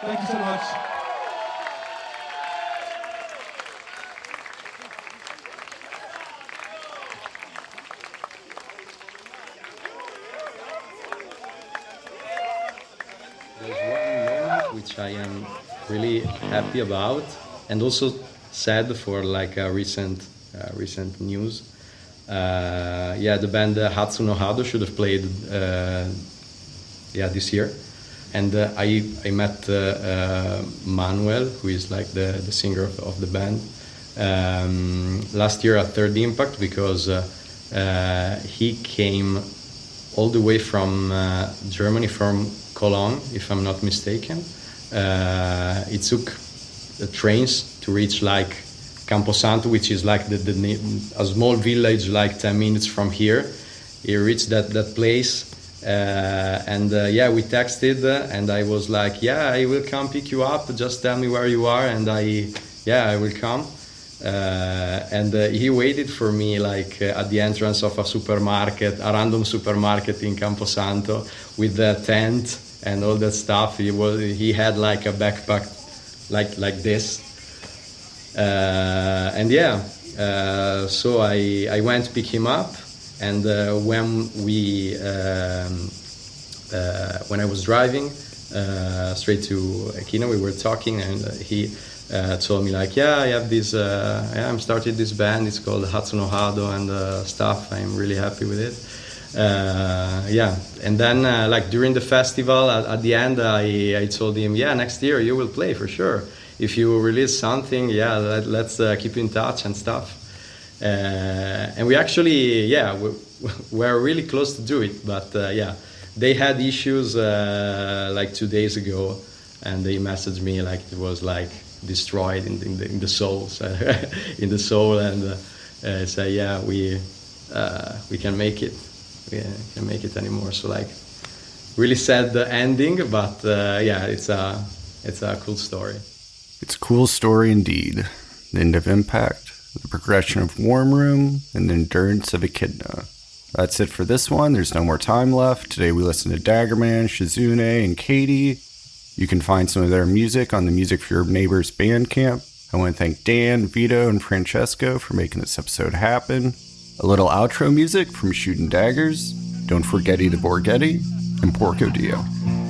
Thank you so much. There's one moment which I am really happy about, and also sad for like a recent news. The band Hatsu no Hado should have played this year, and I met Manuel, who is like the singer of the band, last year at Third Impact, because he came all the way from Germany, from Cologne, if I'm not mistaken. He took the trains to reach like Camposanto, which is like a small village like 10 minutes from here. He reached that place, and we texted, and I was like, I will come pick you up, just tell me where you are, and I will come. And he waited for me like at the entrance of a random supermarket in Camposanto, with the tent and all that stuff. He had like a backpack like this, so I went to pick him up, and when I was driving straight to Aquino, we were talking, and he told me like, I have this, I'm started this band, it's called Hatsu no Hado and stuff. I'm really happy with it. And then like during the festival, at the end, I told him, next year you will play for sure. If you release something, let's keep in touch and stuff. And we actually, we're really close to do it, but they had issues like 2 days ago, and they messaged me like it was like destroyed in the soul, in the soul, and say we can make it. We can make it anymore. So like really sad ending, but it's a cool story. It's a cool story indeed. The end of Impact, the progression of Warm Room, and the endurance of Echidna. That's it for this one. There's no more time left. Today we listened to Daggerman, Shizune, and Katie. You can find some of their music on the Music for Your Neighbors Bandcamp. I want to thank Dan, Vito, and Francesco for making this episode happen. A little outro music from Shootin' Daggers, Don't Forgetti the Borghetti, and Porco Dio.